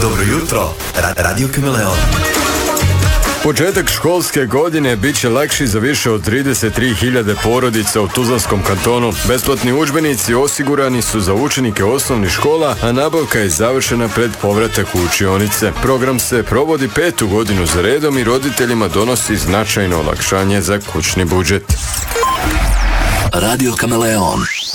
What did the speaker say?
Dobro jutro, Radio Kameleon. Početak školske godine bit će lakši za više od 33.000 porodica u Tuzlanskom kantonu. Besplatni udžbenici osigurani su za učenike osnovnih škola, a nabavka je završena pred povratak u učionice. Program se provodi 5. godinu za redom i roditeljima donosi značajno olakšanje za kućni budžet. Radio Kameleon.